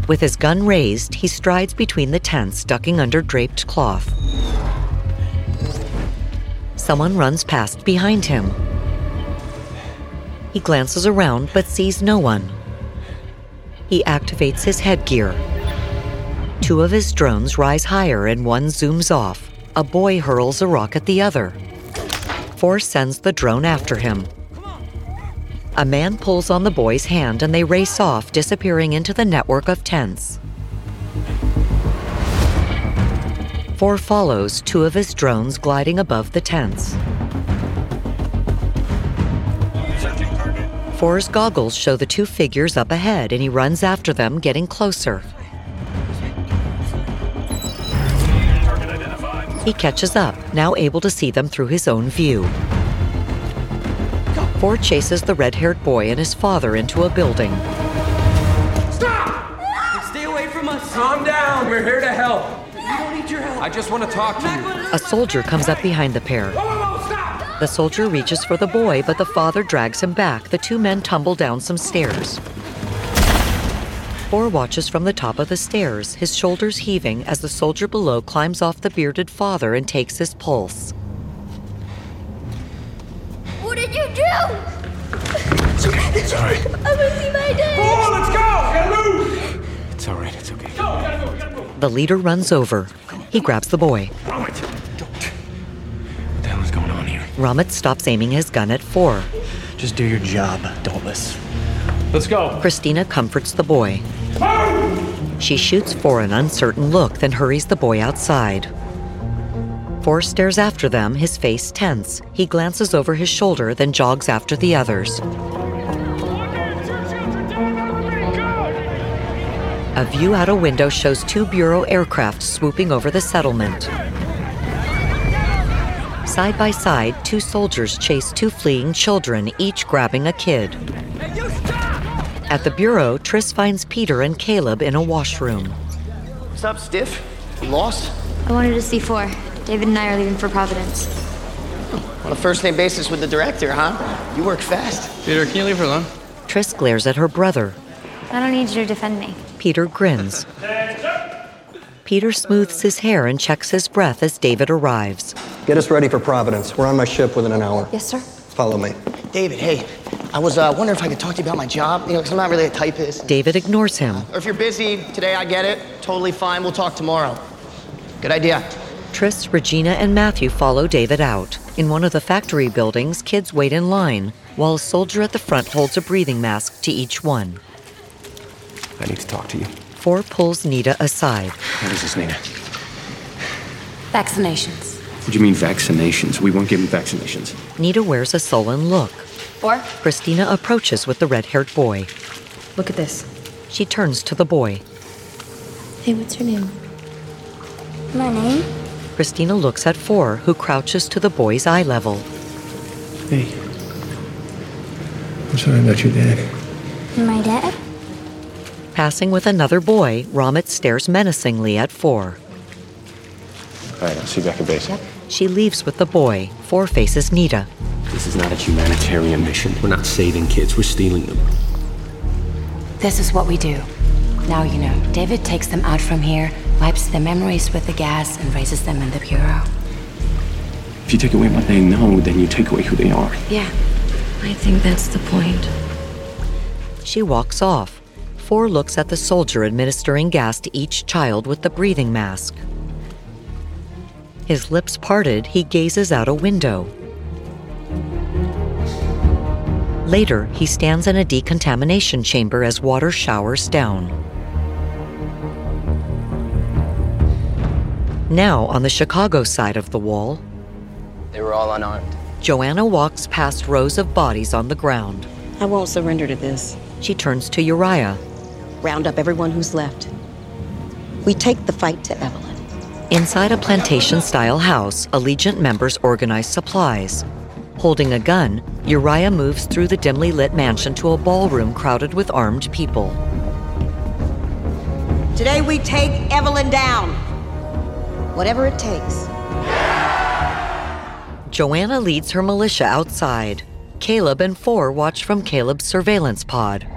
With his gun raised, he strides between the tents, ducking under draped cloth. Someone runs past behind him. He glances around but sees no one. He activates his headgear. 2 of his drones rise higher and one zooms off. A boy hurls a rock at the other. 4 sends the drone after him. A man pulls on the boy's hand and they race off, disappearing into the network of tents. 4 follows, 2 of his drones gliding above the tents. 4's goggles show the 2 figures up ahead and he runs after them, getting closer. He catches up, now able to see them through his own view. 4 chases the red-haired boy and his father into a building. Stop! Stay away from us. Calm down. We're here to help. We don't need your help. I just want to talk to you. A soldier comes up behind the pair. Whoa, stop! The soldier reaches for the boy, but the father drags him back. The 2 men tumble down some stairs. 4 watches from the top of the stairs, his shoulders heaving as the soldier below climbs off the bearded father and takes his pulse. What did you do? It's okay. It's all right. I want to see my dad. Oh, let's go! Gotta move! It's all right. It's okay. Go, gotta go. The leader runs over. He grabs the boy. Ramit, don't. What the hell is going on here? Ramit stops aiming his gun at 4. Just do your job, Dauntless. Let's go. Christina comforts the boy. She shoots 4 an uncertain look, then hurries the boy outside. 4 stares after them, his face tense. He glances over his shoulder, then jogs after the others. A view out a window shows 2 Bureau aircraft swooping over the settlement. Side by side, 2 soldiers chase 2 fleeing children, each grabbing a kid. At the Bureau, Triss finds Peter and Caleb in a washroom. What's up, Stiff? You lost? I wanted to see 4. David and I are leaving for Providence. On a first-name basis with the director, huh? You work fast. Peter, can you leave her alone? Triss glares at her brother. I don't need you to defend me. Peter grins. Peter smooths his hair and checks his breath as David arrives. Get us ready for Providence. We're on my ship within an hour. Yes, sir. Follow me. David, hey, I was wondering if I could talk to you about my job, because I'm not really a typist. David ignores him. Or if you're busy today, I get it. Totally fine. We'll talk tomorrow. Good idea. Triss, Regina, and Matthew follow David out. In one of the factory buildings, kids wait in line, while a soldier at the front holds a breathing mask to each one. I need to talk to you. 4 pulls Nita aside. What is this, Nina? Vaccinations. What do you mean vaccinations? We weren't given vaccinations. Nita wears a sullen look. 4. Christina approaches with the red-haired boy. Look at this. She turns to the boy. Hey, what's your name? My name? Christina looks at 4, who crouches to the boy's eye level. Hey. I'm sorry about your dad. My dad? Passing with another boy, Ramit stares menacingly at 4. All right, I'll see you back at base. Yep. She leaves with the boy. 4 faces Nita. This is not a humanitarian mission. We're not saving kids, we're stealing them. This is what we do. Now you know. David takes them out from here, wipes their memories with the gas, and raises them in the Bureau. If you take away what they know, then you take away who they are. Yeah, I think that's the point. She walks off. 4 looks at the soldier administering gas to each child with the breathing mask. His lips parted, he gazes out a window. Later, he stands in a decontamination chamber as water showers down. Now, on the Chicago side of the wall, They were all unarmed. Joanna walks past rows of bodies on the ground. I won't surrender to this. She turns to Uriah. Round up everyone who's left. We take the fight to Evelyn. Inside a plantation-style house, Allegiant members organize supplies. Holding a gun, Uriah moves through the dimly lit mansion to a ballroom crowded with armed people. Today we take Evelyn down. Whatever it takes. Joanna leads her militia outside. Caleb and 4 watch from Caleb's surveillance pod.